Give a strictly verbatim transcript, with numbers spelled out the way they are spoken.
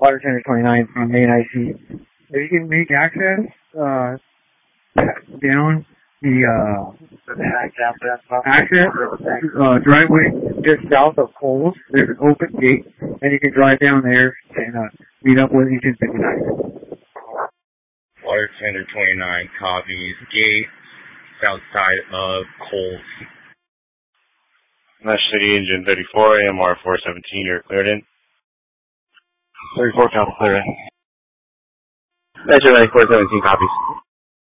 Water Tender twenty-nine from main I C. If you can make access uh, down the uh, access uh, driveway just south of Coles, there's an open gate, and you can drive down there and uh, meet up with Agent fifty-nine. Water Tender twenty-nine copies. Gate south side of Coles. Nash City Engine thirty-four, A M R four seventeen, you're cleared in. thirty-four, count clear in. Nash City four seventeen copies.